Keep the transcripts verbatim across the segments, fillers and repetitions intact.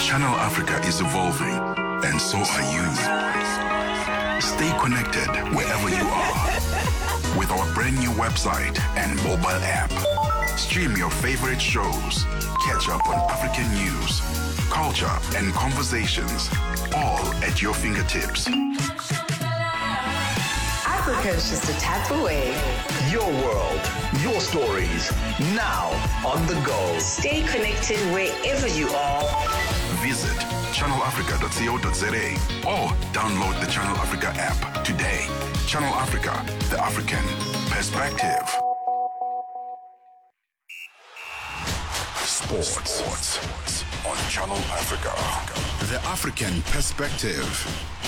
Channel Africa is evolving, and so are you. Stay connected wherever you are with our brand new website and mobile app. Stream your favorite shows, catch up on African news, culture, and conversations, all at your fingertips. Africa is just a tap away. Your world, your stories, now on the go. Stay connected wherever you are. Visit channel africa dot co dot za or download the Channel Africa app today. Channel Africa, the African perspective. Sports, Sports on Channel Africa, the African perspective.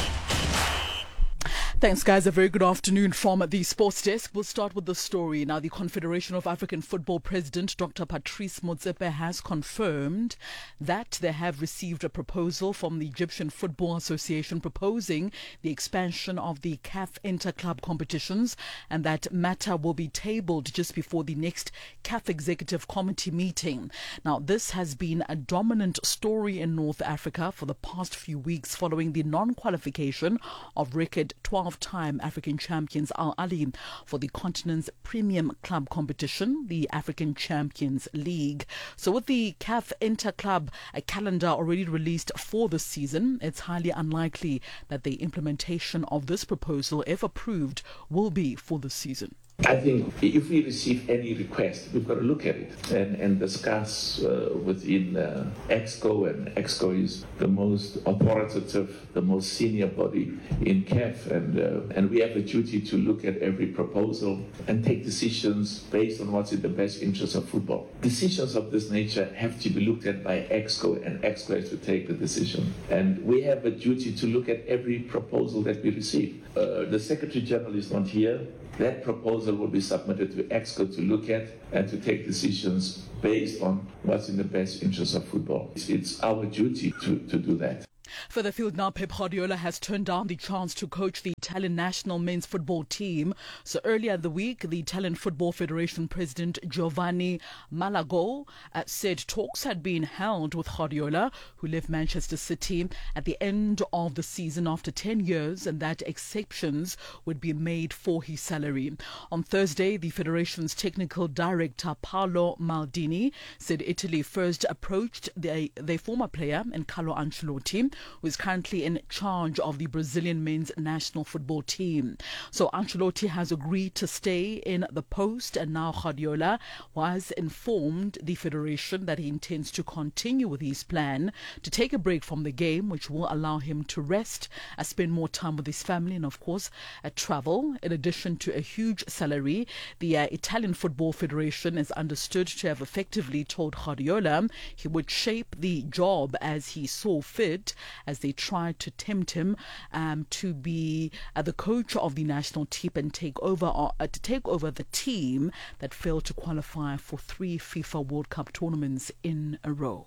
Thanks, guys. A very good afternoon from the Sports Desk. We'll start with the story. Now, the Confederation of African Football President Doctor Patrice Motsepe has confirmed that they have received a proposal from the Egyptian Football Association proposing the expansion of the C A F inter-club competitions, and that matter will be tabled just before the next C A F Executive Committee meeting. Now, this has been a dominant story in North Africa for the past few weeks following the non-qualification of record twelve-time African champions Al Ahly for the continent's premium club competition, the African Champions League. So with the C A F Inter-Club calendar already released for the season, it's highly unlikely that the implementation of this proposal, if approved, will be for the season. I think if we receive any request, we've got to look at it and, and discuss uh, within uh, EXCO, and EXCO is the most authoritative, the most senior body in C A F, and, uh, and we have a duty to look at every proposal and take decisions based on what's in the best interest of football. Decisions of this nature have to be looked at by EXCO, and EXCO has to take the decision. And we have a duty to look at every proposal that we receive. Uh, the Secretary General is not here. That proposal will be submitted to EXCO to look at and to take decisions based on what's in the best interest of football. It's, it's our duty to, to do that. Further afield now, Pep Guardiola has turned down the chance to coach the Italian national men's football team. So earlier in the week, the Italian Football Federation President Giovanni Malago uh, said talks had been held with Guardiola, who left Manchester City at the end of the season after ten years, and that exceptions would be made for his salary. On Thursday, the Federation's technical director Paolo Maldini said Italy first approached their, their former player, Carlo Ancelotti, who is currently in charge of the Brazilian men's national football team. So Ancelotti has agreed to stay in the post, and now Guardiola was informed the federation that he intends to continue with his plan to take a break from the game, which will allow him to rest, uh, spend more time with his family, and of course uh, travel. In addition to a huge salary, the uh, Italian Football Federation is understood to have effectively told Guardiola he would shape the job as he saw fit, as they tried to tempt him um, to be uh, the coach of the national team and take over uh, to take over the team that failed to qualify for three FIFA World Cup tournaments in a row.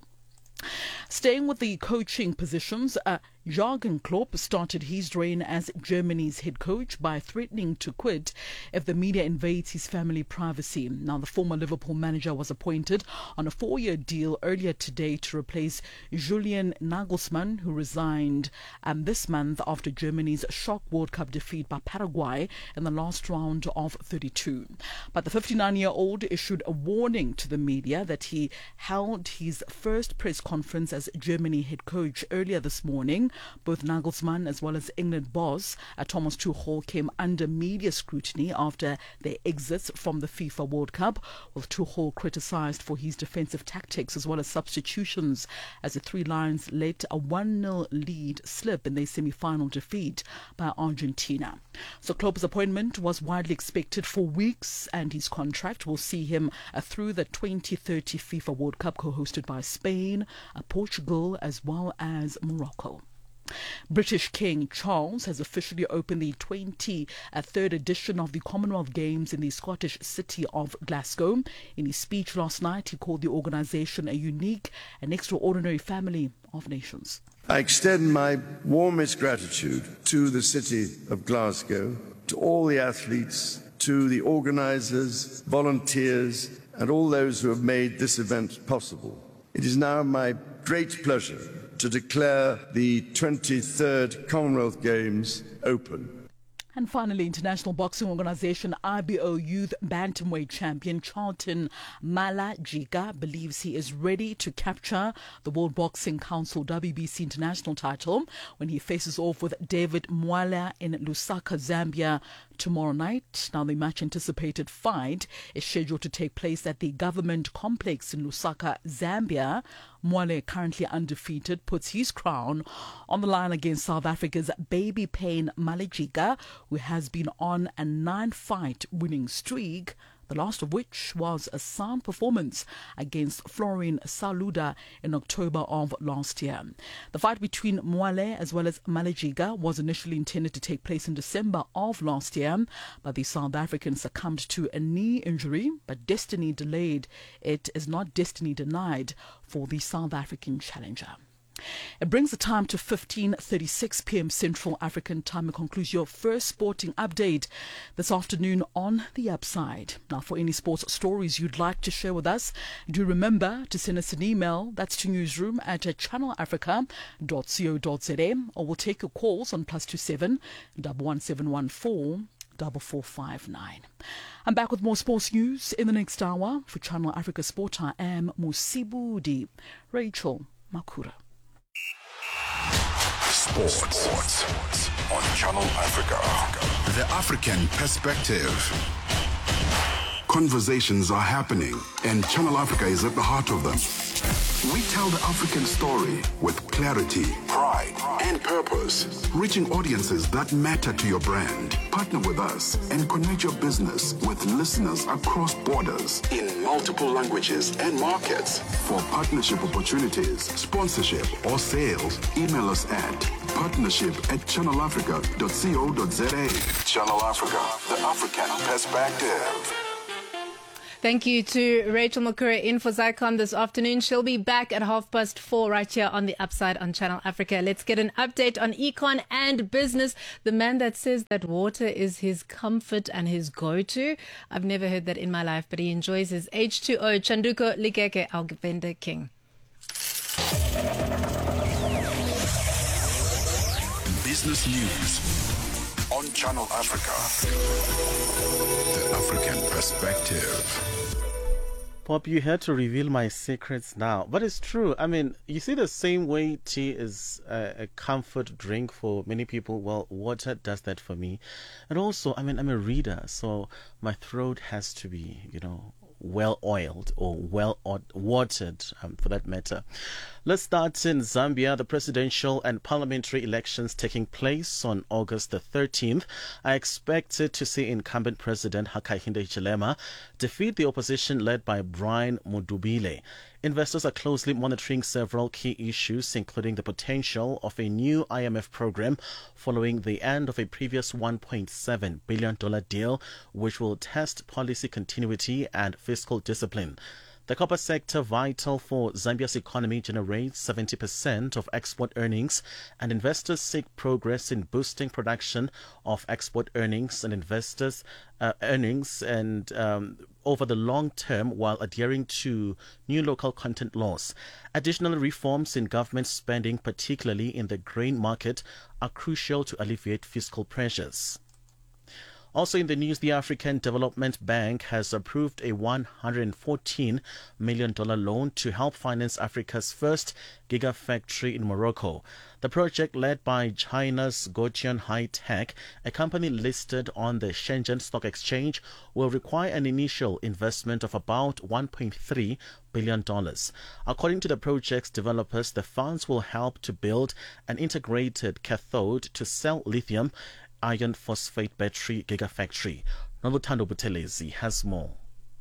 Staying with the coaching positions, uh, Jurgen Klopp started his reign as Germany's head coach by threatening to quit if the media invades his family privacy. Now, the former Liverpool manager was appointed on a four-year deal earlier today to replace Julian Nagelsmann, who resigned um, this month after Germany's shock World Cup defeat by Paraguay in the last round of thirty-two. But the fifty-nine-year-old issued a warning to the media that he held his first press conference as Germany head coach earlier this morning. Both Nagelsmann as well as England boss uh, Thomas Tuchel came under media scrutiny after their exits from the FIFA World Cup, with Tuchel criticised for his defensive tactics as well as substitutions, as the Three Lions let a one nil lead slip in their semi-final defeat by Argentina. So Klopp's appointment was widely expected for weeks, and his contract will see him uh, through the twenty thirty FIFA World Cup, co-hosted by Spain, uh, Portugal as well as Morocco. British King Charles has officially opened the twenty-third edition of the Commonwealth Games in the Scottish city of Glasgow. In his speech last night, he called the organisation a unique and extraordinary family of nations. I extend my warmest gratitude to the city of Glasgow, to all the athletes, to the organisers, volunteers, and all those who have made this event possible. It is now my great pleasure to declare the twenty-third Commonwealth Games open. And finally, international boxing organization I B O Youth Bantamweight champion Charlton Malajika believes he is ready to capture the World Boxing Council W B C international title when he faces off with David Mwala in Lusaka, Zambia tomorrow night. Now, the much anticipated fight is scheduled to take place at the government complex in Lusaka, Zambia. Mwale, currently undefeated, puts his crown on the line against South Africa's Baby Pain Malajika, who has been on a nine-fight winning streak, the last of which was a sound performance against Florian Saluda in October of last year. The fight between Mwale as well as Malajika was initially intended to take place in December of last year, but the South African succumbed to a knee injury, but destiny delayed. It is not destiny denied for the South African challenger. It brings the time to fifteen thirty-six p.m. Central African Time and concludes your first sporting update this afternoon on The Upside. Now, for any sports stories you'd like to share with us, do remember to send us an email. That's to newsroom at channel africa dot co dot za, or we'll take your calls on plus two seven one one seven one four four four five nine. I'm back with more sports news in the next hour. For Channel Africa Sport, I am Musibudi Rachel Makura. Sports. Sports on Channel Africa. The African Perspective. Conversations are happening, and Channel Africa is at the heart of them. We tell the African story with clarity, pride, and purpose, reaching audiences that matter to your brand. Partner with us and connect your business with listeners across borders in multiple languages and markets. For partnership opportunities, sponsorship, or sales, email us at partnership at channel africa dot co dot za. Channel Africa, the African Perspective. Thank you to Rachel Makura in for Zycon this afternoon. She'll be back at half past four right here on The Upside on Channel Africa. Let's get an update on econ and business. The man that says that water is his comfort and his go-to. I've never heard that in my life, but he enjoys his H two O. Chanduko Likeke, our vendor king. Business news on Channel Africa. The African Perspective. Pop, you had to reveal my secrets now. But it's true. I mean, you see, the same way tea is a, a comfort drink for many people, well, water does that for me. And also, I mean, I'm a reader, so my throat has to be, you know, well oiled or well watered, um, for that matter. Let's start in Zambia. The presidential and parliamentary elections taking place on August the thirteenth are expected to see incumbent President Hakainde Hichilema defeat the opposition led by Brian Mudubile. Investors are closely monitoring several key issues, including the potential of a new I M F program following the end of a previous one point seven billion dollars deal, which will test policy continuity and fiscal discipline. The copper sector, vital for Zambia's economy, generates seventy percent of export earnings, and investors seek progress in boosting production of export earnings and investors' uh, earnings and um, over the long term, while adhering to new local content laws. Additional reforms in government spending, particularly in the grain market, are crucial to alleviate fiscal pressures. Also in the news, the African Development Bank has approved a one hundred fourteen million dollars loan to help finance Africa's first gigafactory in Morocco. The project, led by China's Gotion High Tech, a company listed on the Shenzhen Stock Exchange, will require an initial investment of about one point three billion dollars. According to the project's developers, the funds will help to build an integrated cathode to cell lithium iron phosphate battery gigafactory. Noluthando Buthelezi has more.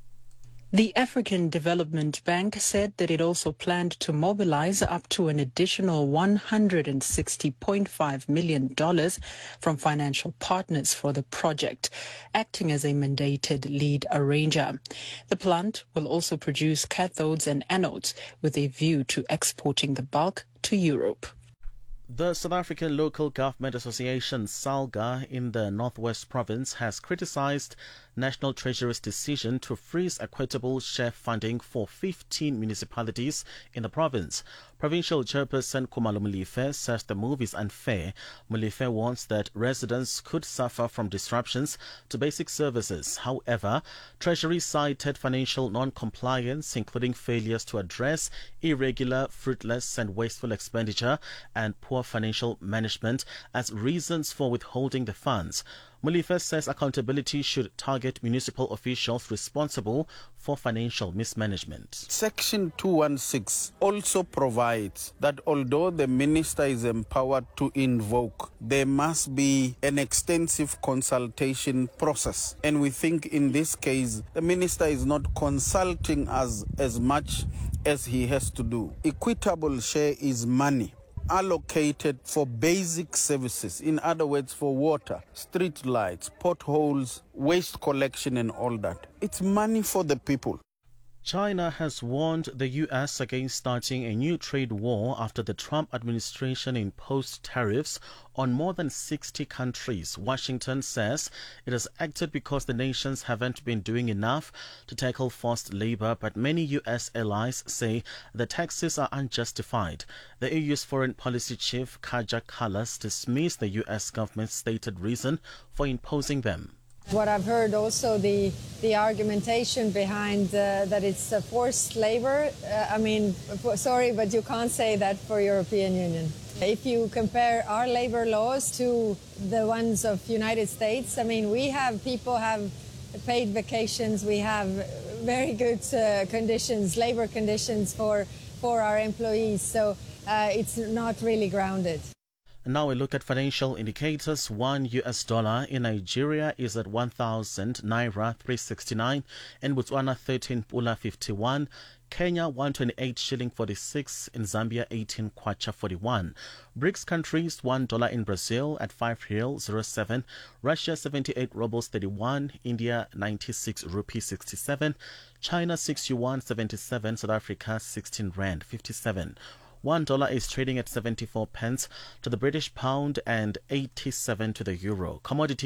The African Development Bank said that it also planned to mobilize up to an additional one hundred sixty point five million dollars from financial partners for the project, acting as a mandated lead arranger. The plant will also produce cathodes and anodes with a view to exporting the bulk to Europe. The South African Local Government Association, SALGA, in the Northwest Province has criticized National Treasury's decision to freeze equitable share funding for fifteen municipalities in the province. Provincial Chairperson Khumalo Molefe says the move is unfair. Molefe warns that residents could suffer from disruptions to basic services. However, Treasury cited financial non-compliance, including failures to address irregular, fruitless and wasteful expenditure and poor financial management as reasons for withholding the funds. Molefe says accountability should target municipal officials responsible for financial mismanagement. Section two sixteen also provides that although the minister is empowered to invoke, there must be an extensive consultation process. And we think in this case, the minister is not consulting us as much as he has to do. Equitable share is money allocated for basic services, in other words, for water, street lights, potholes, waste collection and all that. It's money for the people. China has warned the U S against starting a new trade war after the Trump administration imposed tariffs on more than sixty countries. Washington says it has acted because the nations haven't been doing enough to tackle forced labor, but many U S allies say the taxes are unjustified. The E U's foreign policy chief, Kaja Kallas, dismissed the U S government's stated reason for imposing them. What I've heard also, the the argumentation behind uh, that it's uh, forced labor, uh, I mean, sorry, but you can't say that for European Union. If you compare our labor laws to the ones of United States, I mean, we have people have paid vacations, we have very good uh, conditions, labor conditions for, for our employees, so uh, it's not really grounded. And now we look at financial indicators. One U S dollar in Nigeria is at one thousand naira three sixty-nine, in Botswana thirteen pula fifty-one, Kenya one twenty-eight shilling forty-six, in Zambia eighteen kwacha forty-one. BRICS countries, one dollar in Brazil at five real zero seven, Russia seventy-eight rubles thirty-one, India ninety-six rupee sixty-seven, China six yuan seventy-seven, South Africa sixteen rand fifty-seven. One dollar is trading at seventy-four pence to the British pound and eighty-seven to the euro. Commodity